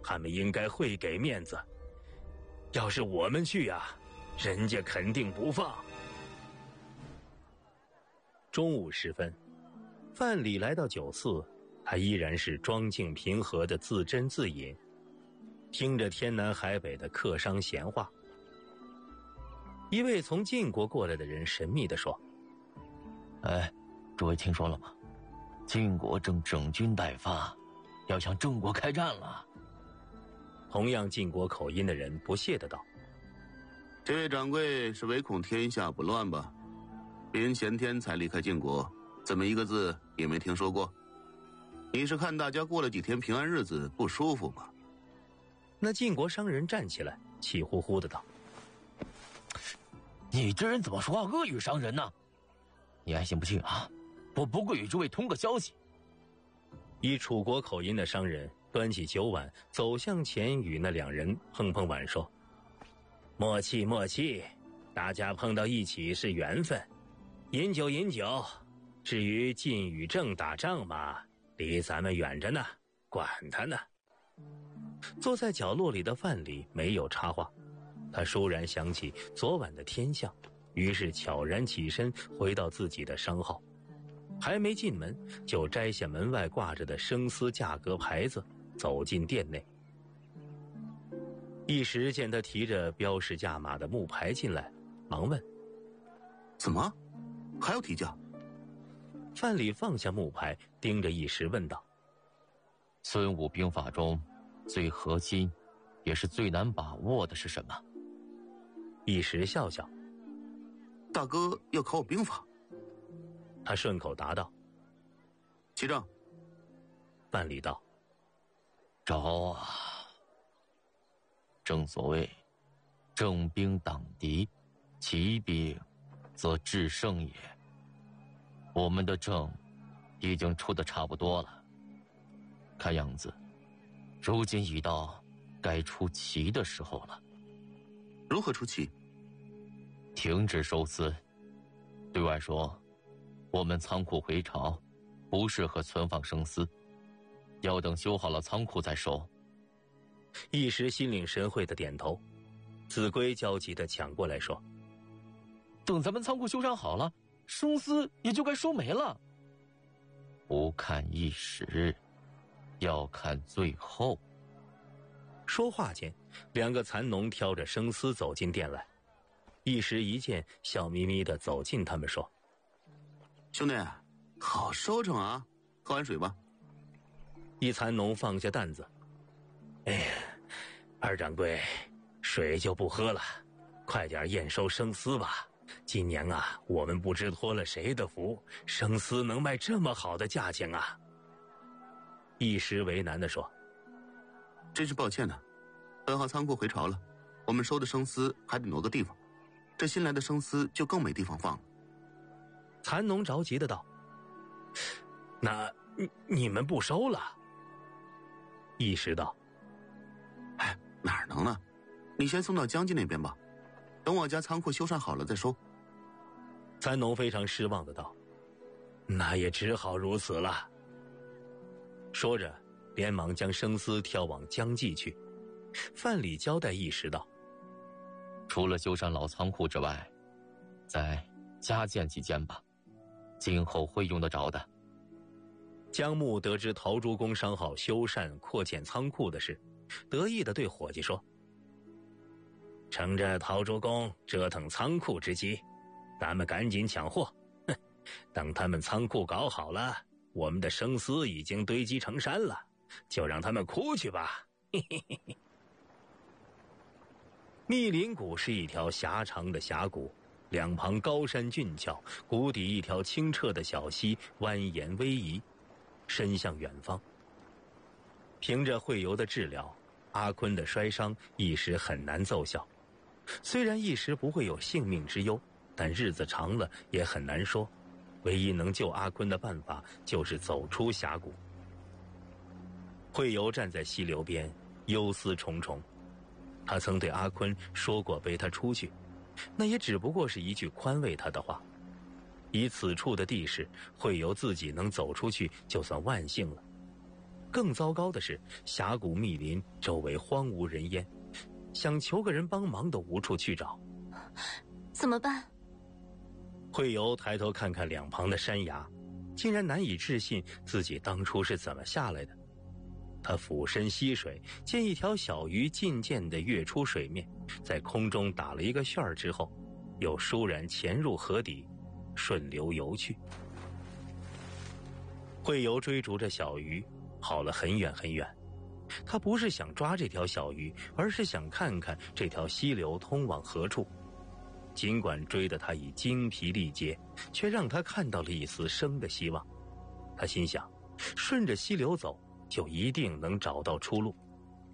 他们应该会给面子。要是我们去啊，人家肯定不放。中午时分，范蠡来到酒肆，他依然是庄静平和的自斟自饮，听着天南海北的客商闲话。一位从晋国过来的人神秘地说： 诸位听说了吗？晋国正整军待发，要向郑国开战了。 同样晋国口音的人不屑地道： 这位掌柜是唯恐天下不乱吧？别人前天才离开晋国，怎么一个字也没听说过？你是看大家过了几天平安日子不舒服吗？ 那晋国商人站起来，气呼呼地道： 你这人怎么说话恶语伤人呢？你爱信不信啊？我不过与诸位通个消息。 以楚国口音的商人端起酒碗，走向前与那两人碰碰碗说：默契默契，大家碰到一起是缘分，饮酒饮酒。至于晋与郑打仗嘛，离咱们远着呢，管他呢。坐在角落里的范蠡没有插话，他倏然想起昨晚的天象，于是悄然起身回到自己的商号，还没进门就摘下门外挂着的生丝价格牌子，走进店内。一时见他提着标示价码的木牌进来，忙问： 怎么还要提价？ 范蠡放下木牌，盯着一时问道： 孙武兵法中最核心也是最难把握的是什么？ 一时笑笑： 大哥要考我兵法？ 他顺口答道： 齐正。 范蠡道： 招啊！正所谓正兵挡敌，奇兵则制胜也。我们的正已经出得差不多了，看样子如今已到该出奇的时候了。 如何出奇？ 停止收丝，对外说我们仓库回潮，不适合存放生丝，要等修好了仓库再收。 一时心领神会的点头。子规焦急地抢过来说： 等咱们仓库修缮好了，生丝也就该收没了。不看一时，要看最后。 说话间，两个蚕农挑着生丝走进店来，一时一见，笑眯眯地走近他们说： 兄弟，好收成啊，喝碗水吧。 一蚕农放下担子：二掌柜，水就不喝了，快点验收生丝吧。今年啊，我们不知托了谁的福，生丝能卖这么好的价钱啊。一时为难地说： 真是抱歉呢，等好仓库回潮了，我们收的生丝还得挪个地方，这新来的生丝就更没地方放了。 蚕农着急的道：那你们不收了？一时道： 哪儿能呢？你先送到江津那边吧，等我家仓库修缮好了再收。 蚕农非常失望的道：那也只好如此了。说着连忙将生丝挑往江济去。范蠡交代一时道： 除了修缮老仓库之外，再加建几间吧，今后会用得着的。 姜木得知陶朱公商号修缮扩建仓库的事，得意地对伙计说：乘着陶朱公折腾仓库之机，咱们赶紧抢货。等他们仓库搞好了，我们的生丝已经堆积成山了，就让他们哭去吧。密林谷是一条狭长的峡谷，两旁高山峻峭，谷底一条清澈的小溪蜿蜒逶迤，伸向远方。凭着会游的治疗，阿坤的摔伤一时很难奏效。虽然一时不会有性命之忧，但日子长了也很难说。唯一能救阿坤的办法就是走出峡谷。会游站在溪流边，忧思重重。他曾对阿坤说过背他出去，那也只不过是一句宽慰他的话。以此处的地势，会游自己能走出去就算万幸了。 更糟糕的是，峡谷密林，周围荒无人烟，想求个人帮忙都无处去找。 怎么办？ 惠游抬头看看两旁的山崖，竟然难以置信自己当初是怎么下来的。他俯身吸水，见一条小鱼渐渐地跃出水面，在空中打了一个旋儿之后，又倏然潜入河底，顺流游去。惠游追逐着小鱼，跑了很远很远。他不是想抓这条小鱼，而是想看看这条溪流通往何处。尽管追得他已精疲力竭，却让他看到了一丝生的希望。他心想，顺着溪流走，就一定能找到出路。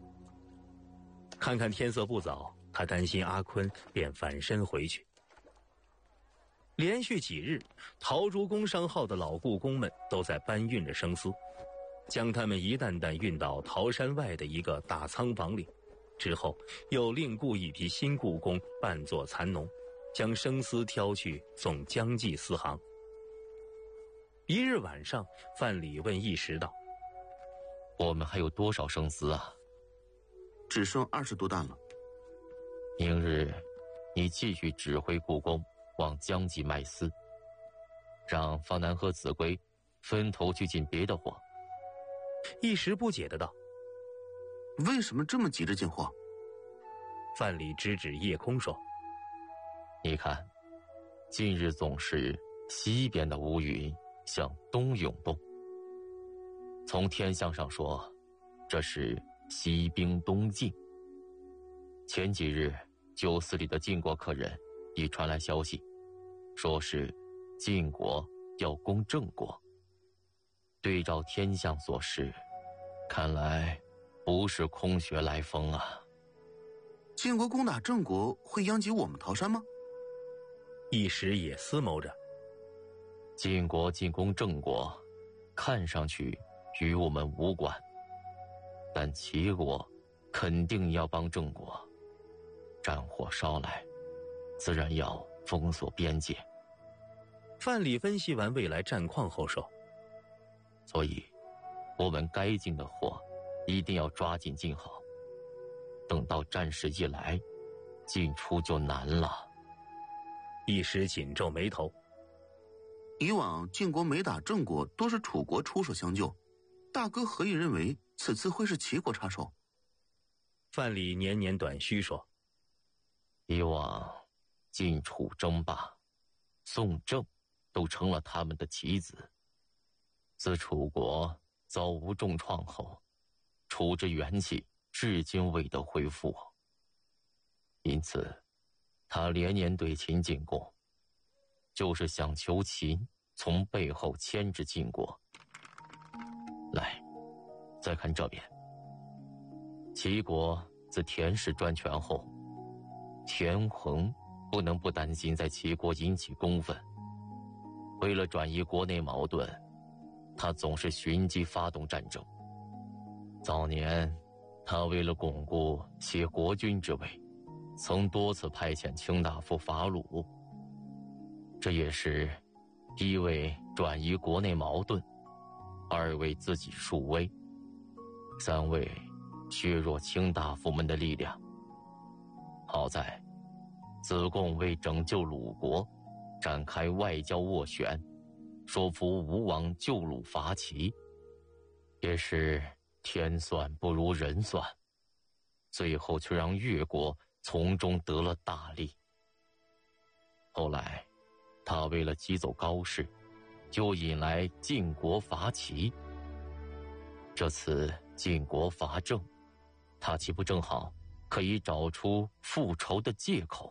看看天色不早，他担心阿坤，便返身回去。连续几日，陶朱工商号的老故宫们都在搬运着生丝，将它们一担担运到桃山外的一个大仓房里，之后又另雇一批新故宫扮作蚕农，将生丝挑去送江记丝行。一日晚上，范蠡问义时道：“ 我们还有多少生丝啊？”“ 只剩20多担了。”“ 明日，你继续指挥故宫往江记卖丝，让方南和子规分头去进别的货。” 一时不解的道：“ 为什么这么急着进货？” 范蠡指指夜空说：“ 你看，近日总是西边的乌云向东涌动，从天象上说，这是西兵东进。前几日酒肆里的晋国客人已传来消息，说是晋国要攻郑国。对照天象所示，看来不是空穴来风啊。”“ 晋国攻打郑国会殃及我们桃山吗？” 一时也思谋着。 晋国进攻郑国，看上去与我们无关，但齐国肯定要帮郑国，战火烧来，自然要封锁边界。 范蠡分析完未来战况后说：“ 所以，我们该进的货，一定要抓紧进好。等到战事一来，进出就难了。” 一时紧皱眉头。 以往晋国每打郑国，都是楚国出手相救，大哥何以认为此次会是齐国插手？ 范蠡年年短须说：“ 以往晋楚争霸，宋郑都成了他们的棋子。自楚国遭无重创后，楚之元气至今未得恢复，因此他连年对秦进贡，就是想求秦从背后牵制晋国。来，再看这边，齐国自田氏专权后，田横不能不担心在齐国引起公愤。为了转移国内矛盾，他总是寻机发动战争。早年他为了巩固挟国君之位，曾多次派遣卿大夫伐鲁，这也是一为转移国内矛盾，二为自己树威，三为削弱卿大夫们的力量。好在子贡为拯救鲁国，展开外交斡旋，说服吴王救鲁伐齐，也是天算不如人算，最后却让越国从中得了大利。后来他为了击走高氏，就引来晋国伐齐。这次晋国伐郑，他岂不正好可以找出复仇的借口？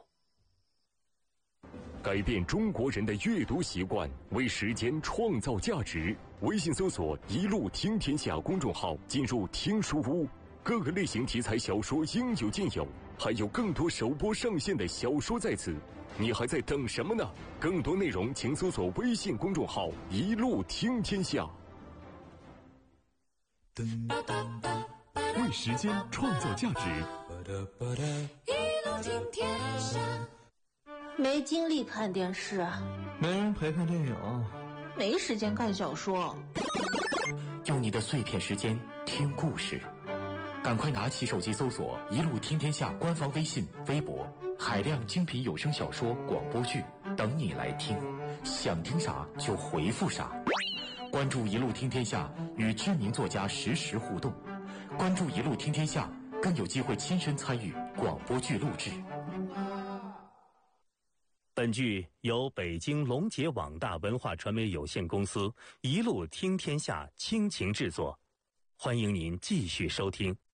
改变中国人的阅读习惯，为时间创造价值。微信搜索“一路听天下”公众号，进入听书屋，各个类型题材小说应有尽有，还有更多首播上线的小说在此，你还在等什么呢？更多内容请搜索微信公众号“一路听天下”。为时间创造价值， 一路听天下。没精力看电视， 没人陪看电影， 没时间看小说。 用你的碎片时间听故事，赶快拿起手机搜索“一路听天下”官方微信、微博，海量精品有声小说、广播剧等你来听，想听啥就回复啥。关注“一路听天下”，与知名作家实时互动。关注“一路听天下”，更有机会亲身参与广播剧录制。 本剧由北京龙杰网大文化传媒有限公司一路听天下倾情制作，欢迎您继续收听。